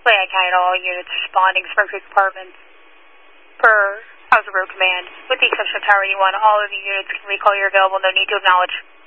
Flayette County to all units responding, Spring Creek Apartments. Per House of Road Command, with the exception of Tower 81, all of the units can recall you're available, no need to acknowledge.